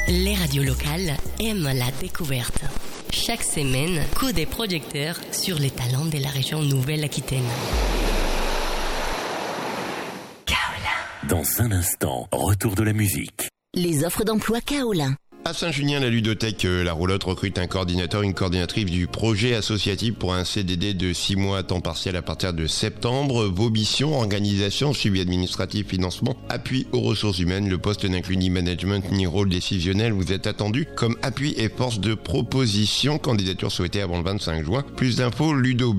Les radios locales aiment la découverte. Chaque semaine, coup des projecteurs sur les talents de la région Nouvelle-Aquitaine. Dans un instant, retour de la musique. Les offres d'emploi Kaolin. À Saint-Junien, la ludothèque La Roulotte recrute un coordinateur, une coordinatrice du projet associatif pour un CDD de 6 mois à temps partiel à partir de septembre. Vos missions, organisation, suivi administratif, financement, appui aux ressources humaines. Le poste n'inclut ni management ni rôle décisionnel. Vous êtes attendu comme appui et force de proposition. Candidature souhaitée avant le 25 juin. Plus d'infos,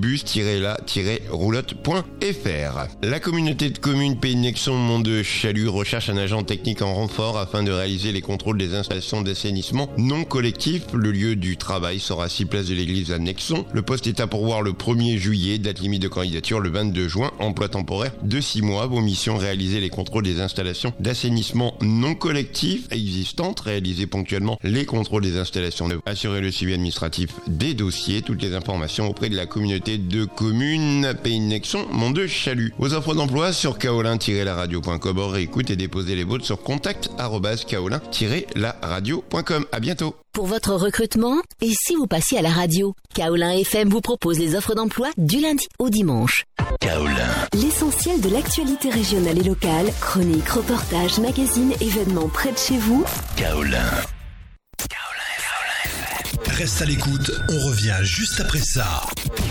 ludobus-la-roulotte.fr. La communauté de communes Pays de Nexon Mont-de-Chalut recherche un agent technique en renfort afin de réaliser les contrôles des installations d'assainissement non collectif. Le lieu du travail sera à 6 places de l'église à Nexon. Le poste est à pourvoir le 1er juillet, date limite de candidature le 22 juin, emploi temporaire de 6 mois. Vos missions, réaliser les contrôles des installations d'assainissement non collectif existantes, réaliser ponctuellement les contrôles des installations neuves, assurer le suivi administratif des dossiers. Toutes les informations auprès de la communauté de communes Pays de Nexon Mont-de-Chalut. Aux offres d'emploi sur kaolin-laradio.com. Écoute et déposez les vôtres sur contact@kaolin-laradio.com. À bientôt. Pour votre recrutement, et si vous passiez à la radio, Kaolin FM vous propose les offres d'emploi du lundi au dimanche. Kaolin. L'essentiel de l'actualité régionale et locale, chroniques, reportages, magazines, événements près de chez vous. Kaolin. Reste à l'écoute, on revient juste après ça.